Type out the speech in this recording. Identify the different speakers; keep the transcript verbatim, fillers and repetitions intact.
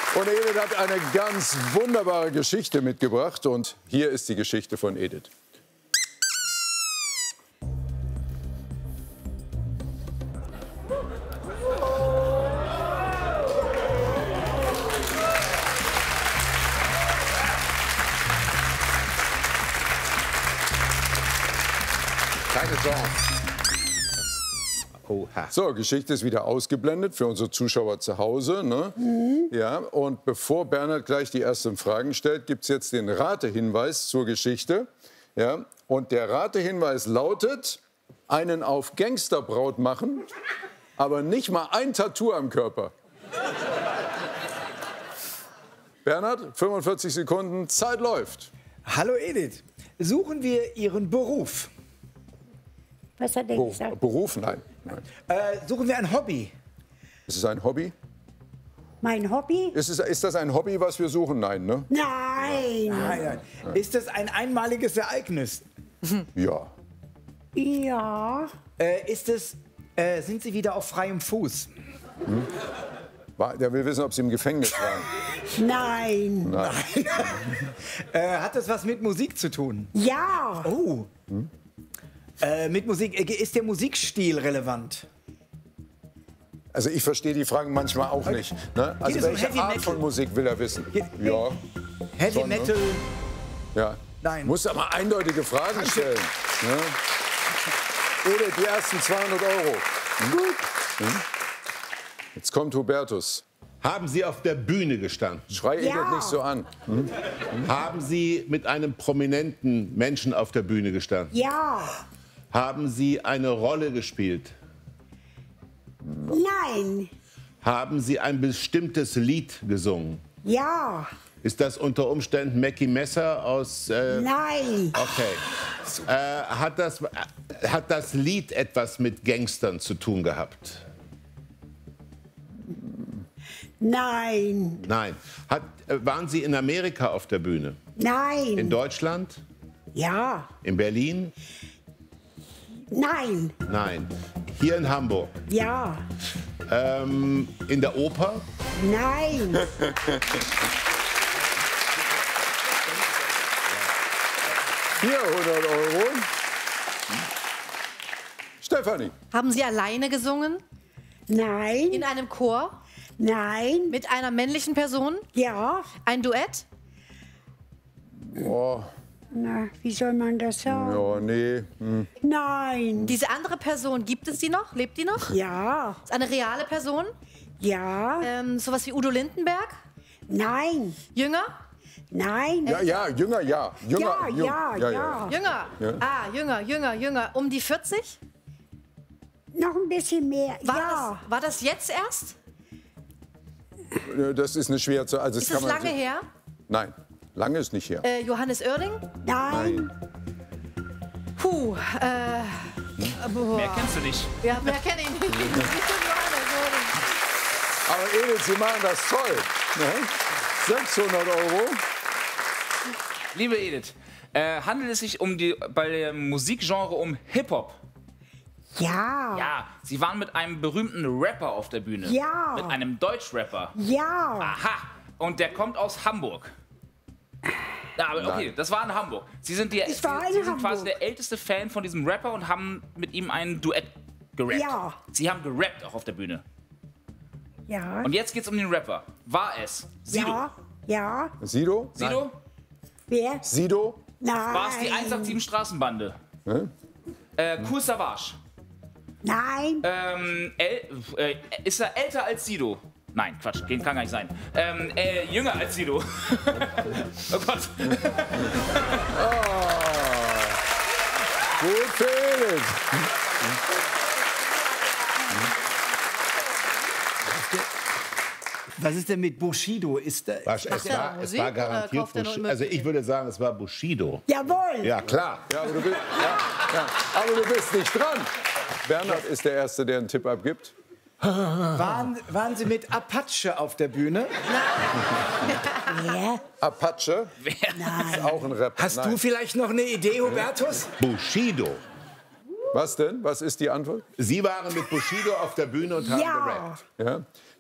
Speaker 1: Und Edith hat eine ganz wunderbare Geschichte mitgebracht. Und hier ist die Geschichte von Edith. Keine Chance.
Speaker 2: Oha.
Speaker 1: So, Geschichte ist wieder ausgeblendet für unsere Zuschauer zu Hause. Ne? Mhm. Ja, und bevor Bernhard gleich die ersten Fragen stellt, gibt es jetzt den Ratehinweis zur Geschichte. Ja? Und der Ratehinweis lautet, einen auf Gangsterbraut machen, aber nicht mal ein Tattoo am Körper. Bernhard, fünfundvierzig Sekunden, Zeit läuft.
Speaker 3: Hallo Edith, suchen wir Ihren Beruf?
Speaker 4: Was hat er
Speaker 1: Be
Speaker 4: gesagt?
Speaker 1: Beruf? Nein. Nein.
Speaker 3: Äh, suchen wir ein Hobby?
Speaker 1: Ist es ein Hobby?
Speaker 4: Mein Hobby?
Speaker 1: Ist, es, ist das ein Hobby, was wir suchen? Nein, ne?
Speaker 4: Nein.
Speaker 3: Nein, nein. Ist das ein einmaliges Ereignis?
Speaker 1: Ja.
Speaker 4: Ja.
Speaker 3: Äh, ist es, äh, sind Sie wieder auf freiem Fuß?
Speaker 1: Hm? Der will wissen, ob Sie im Gefängnis waren.
Speaker 4: Nein.
Speaker 1: Nein.
Speaker 3: äh, hat das was mit Musik zu tun?
Speaker 4: Ja.
Speaker 3: Oh.
Speaker 1: Hm?
Speaker 3: Äh, mit Musik, äh, ist der Musikstil relevant?
Speaker 1: Also ich verstehe die Fragen manchmal auch nicht. Ne? Also
Speaker 3: es um
Speaker 1: welche
Speaker 3: Heavy
Speaker 1: Art
Speaker 3: Metal?
Speaker 1: von Musik will er wissen?
Speaker 3: Ge
Speaker 1: Ja.
Speaker 3: Heavy
Speaker 1: Schon, ne?
Speaker 3: Metal?
Speaker 1: Ja.
Speaker 3: Nein.
Speaker 1: Muss aber eindeutige Fragen stellen. Ne? Edith, die ersten zweihundert Euro. Hm?
Speaker 4: Gut.
Speaker 1: Hm? Jetzt kommt Hubertus.
Speaker 2: Haben Sie auf der Bühne gestanden?
Speaker 1: Schrei Edith
Speaker 4: Ja.
Speaker 1: nicht so an. Hm?
Speaker 2: Haben Sie mit einem prominenten Menschen auf der Bühne gestanden?
Speaker 4: Ja.
Speaker 2: Haben Sie eine Rolle gespielt?
Speaker 4: Nein.
Speaker 2: Haben Sie ein bestimmtes Lied gesungen?
Speaker 4: Ja.
Speaker 2: Ist das unter Umständen Mackie Messer aus... Äh,
Speaker 4: Nein.
Speaker 2: Okay. Äh, hat, das, hat das Lied etwas mit Gangstern zu tun gehabt?
Speaker 4: Nein.
Speaker 2: Nein. Hat, äh, waren Sie in Amerika auf der Bühne?
Speaker 4: Nein.
Speaker 2: In Deutschland?
Speaker 4: Ja.
Speaker 2: In Berlin?
Speaker 4: Nein.
Speaker 2: Nein. Hier in Hamburg?
Speaker 4: Ja.
Speaker 2: Ähm, in der Oper?
Speaker 4: Nein.
Speaker 1: vierhundert Euro. Stefanie.
Speaker 5: Haben Sie alleine gesungen?
Speaker 4: Nein.
Speaker 5: In einem Chor?
Speaker 4: Nein.
Speaker 5: Mit einer männlichen Person?
Speaker 4: Ja.
Speaker 5: Ein Duett?
Speaker 1: Oh,
Speaker 4: Na, wie soll man das sagen?
Speaker 1: ja, nee. Hm.
Speaker 4: Nein.
Speaker 5: Diese andere Person, gibt es die noch? Lebt die noch?
Speaker 4: Ja.
Speaker 5: Ist eine reale Person?
Speaker 4: Ja.
Speaker 5: Ähm, sowas wie Udo Lindenberg?
Speaker 4: Nein.
Speaker 5: Jünger?
Speaker 4: Nein.
Speaker 1: Ja, ja, jünger, ja. Jünger,
Speaker 4: Ja,
Speaker 1: jung.
Speaker 4: ja, ja.
Speaker 5: Jünger?
Speaker 1: Ja.
Speaker 5: Ah, jünger, jünger, jünger. Um die vierzig?
Speaker 4: Noch ein bisschen mehr.
Speaker 5: War,
Speaker 4: ja.
Speaker 5: das, war das jetzt erst?
Speaker 1: Das ist eine schwer zu... Also das
Speaker 5: Ist
Speaker 1: kann
Speaker 5: es
Speaker 1: man
Speaker 5: lange her?
Speaker 1: Nein, lange ist nicht her.
Speaker 5: Äh, Johannes Oerding?
Speaker 4: Nein.
Speaker 5: Puh, äh... boah.
Speaker 6: Mehr kennst du nicht.
Speaker 5: Ja, mehr kenne ich nicht. Johannes Oerding.
Speaker 1: Aber Edith, Sie machen das toll. Ne? sechshundert Euro.
Speaker 6: Liebe Edith, äh, handelt es sich um die, bei dem Musikgenre um Hip-Hop?
Speaker 4: Ja.
Speaker 6: Ja, Sie waren mit einem berühmten Rapper auf der Bühne.
Speaker 4: Ja.
Speaker 6: Mit einem Deutschrapper.
Speaker 4: Ja.
Speaker 6: Aha, und der kommt aus Hamburg. Ja, aber okay,
Speaker 1: Nein.
Speaker 6: das war in Hamburg. Sie sind, die,
Speaker 4: Ich war
Speaker 6: Sie,
Speaker 4: in
Speaker 6: Sie sind
Speaker 4: Hamburg.
Speaker 6: quasi der älteste Fan von diesem Rapper und haben mit ihm ein Duett gerappt.
Speaker 4: Ja.
Speaker 6: Sie haben gerappt auch auf der Bühne.
Speaker 4: Ja.
Speaker 6: Und jetzt geht's um den Rapper. War es Sido?
Speaker 4: Ja. Ja.
Speaker 1: Sido?
Speaker 6: Sido?
Speaker 4: Wer?
Speaker 1: Sido?
Speaker 4: Nein.
Speaker 6: War es die eins acht sieben Straßenbande?
Speaker 1: Ne?
Speaker 6: Äh, Kool Savas?
Speaker 4: Nein.
Speaker 6: Ähm, äl äh, ist er älter als Sido? Nein, Quatsch, den kann gar nicht sein. Ähm, äh, jünger als Sido. Oh Gott.
Speaker 1: Oh. Gut für Edith.
Speaker 3: Was ist denn mit Bushido? Ist da,
Speaker 2: Was, es,
Speaker 5: der
Speaker 2: war, es
Speaker 5: Musik
Speaker 2: war
Speaker 5: oder
Speaker 2: garantiert
Speaker 5: kauft er nur
Speaker 2: Bushido.
Speaker 5: immer-
Speaker 2: Also ich würde sagen, es war Bushido.
Speaker 4: Jawohl.
Speaker 2: Ja, klar.
Speaker 1: Ja, aber du bist, ja, ja, aber du bist nicht dran. Bernhard ist der Erste, der einen Tipp abgibt.
Speaker 3: waren, waren Sie mit Apache auf der Bühne?
Speaker 4: Wer?
Speaker 1: Apache ist auch ein Rapper.
Speaker 3: Hast
Speaker 1: Nein.
Speaker 3: du vielleicht noch eine Idee, Hubertus?
Speaker 2: Bushido.
Speaker 1: Was denn? Was ist die Antwort?
Speaker 2: Sie waren mit Bushido auf der Bühne und haben
Speaker 4: Ja.
Speaker 2: gerappt.
Speaker 1: Ja.